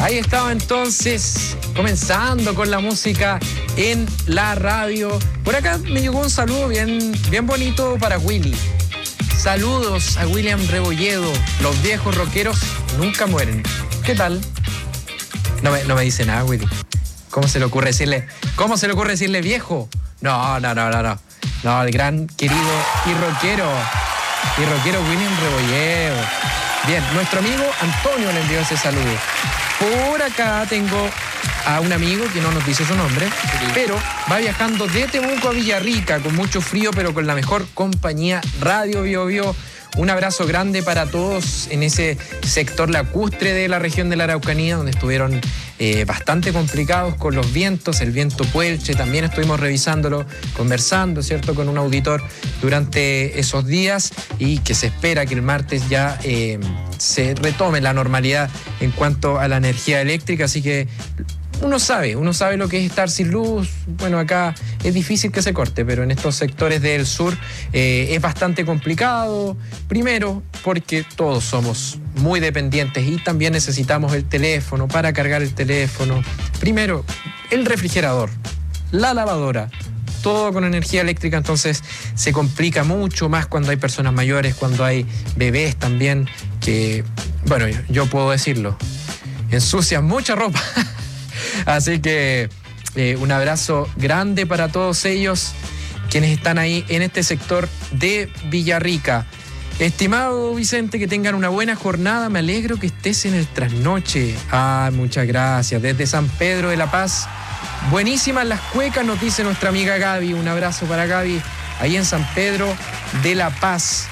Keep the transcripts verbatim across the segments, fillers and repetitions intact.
Ahí estaba entonces, comenzando con la música en la radio. Por acá me llegó un saludo bien, bien bonito para Willy. Saludos a William Rebolledo. Los viejos rockeros nunca mueren. ¿Qué tal? No me, no me dice nada, Willy. ¿Cómo se le ocurre decirle, cómo se le ocurre decirle viejo? No, no, no, no, no. No, el gran querido y rockero. Y rockero William Rebolledo. Bien, nuestro amigo Antonio le envió ese saludo. Por acá tengo a un amigo que no nos dice su nombre, sí, pero va viajando de Temuco a Villarrica con mucho frío, pero con la mejor compañía, Radio Bio Bio. Un abrazo grande para todos en ese sector lacustre de la región de la Araucanía, donde estuvieron eh, bastante complicados con los vientos, el viento Puelche. También estuvimos revisándolo, conversando, ¿cierto?, con un auditor durante esos días, y que se espera que el martes ya eh, se retome la normalidad en cuanto a la energía eléctrica. Así que uno sabe, uno sabe lo que es estar sin luz. Bueno, acá es difícil que se corte, pero en estos sectores del sur eh, es bastante complicado. Primero, porque todos somos muy dependientes y también necesitamos el teléfono para cargar el teléfono. Primero, el refrigerador, la lavadora, todo con energía eléctrica. Entonces se complica mucho más cuando hay personas mayores, cuando hay bebés también, que, bueno, yo puedo decirlo, ensucian mucha ropa. Así que eh, un abrazo grande para todos ellos, quienes están ahí en este sector de Villarrica. Estimado Vicente, que tengan una buena jornada. Me alegro que estés en el trasnoche. Ah, muchas gracias. Desde San Pedro de la Paz. Buenísimas las cuecas, nos dice nuestra amiga Gaby. Un abrazo para Gaby, ahí en San Pedro de la Paz.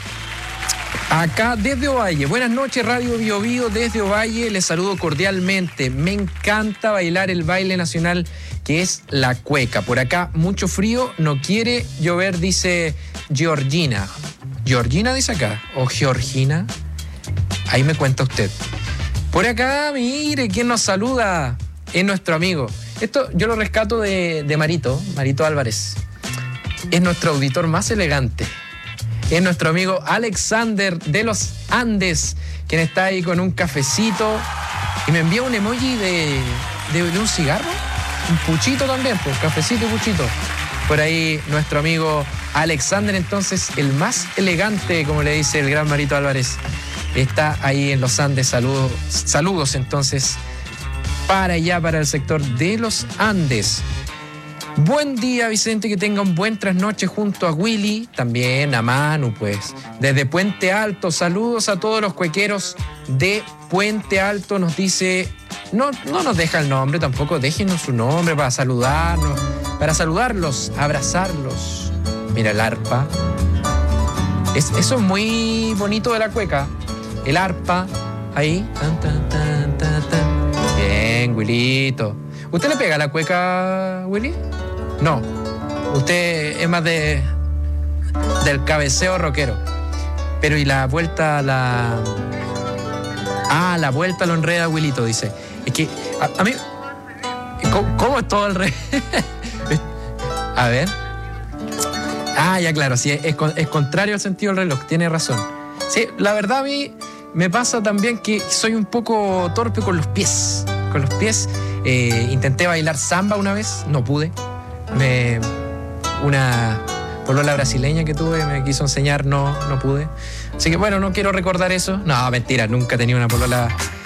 Acá desde Ovalle, buenas noches Radio Bio Bio desde Ovalle, les saludo cordialmente. Me encanta bailar el baile nacional que es la cueca. Por acá mucho frío, no quiere llover, dice Georgina. ¿Georgina dice acá? ¿O Georgina? Ahí me cuenta usted. Por acá, mire, ¿quién nos saluda? Es nuestro amigo. Esto yo lo rescato de, de Marito, Marito Álvarez. Es nuestro auditor más elegante. Es nuestro amigo Alexander de los Andes, quien está ahí con un cafecito y me envía un emoji de, de, de un cigarro, un puchito también, pues cafecito y puchito. Por ahí nuestro amigo Alexander, entonces el más elegante, como le dice el gran Marito Álvarez, está ahí en los Andes. Saludos, saludos entonces para allá, para el sector de los Andes. Buen día, Vicente, que tenga un buen trasnoche junto a Willy, también a Manu, pues. Desde Puente Alto, saludos a todos los cuequeros de Puente Alto, nos dice, no, no nos deja el nombre tampoco, déjenos su nombre para saludarnos, para saludarlos, abrazarlos. Mira el arpa. Es, eso es muy bonito de la cueca, el arpa, ahí. Tan, tan, tan, tan, tan. Bien, Willito. ¿Usted le pega a la cueca, Willy? No, usted es más de del cabeceo rockero. Pero y la vuelta a la... Ah, la vuelta lo enreda Willito, dice. Es que a, a mí... ¿Cómo, cómo es todo el rey? A ver. Ah, ya claro, sí, es, es contrario al sentido del reloj, tiene razón. Sí, la verdad a mí me pasa también que soy un poco torpe con los pies. Con los pies. Eh, intenté bailar samba una vez, no pude. Me, una polola brasileña que tuve me quiso enseñar, no, no pude. Así que bueno, no quiero recordar eso. No, mentira, nunca he tenido una polola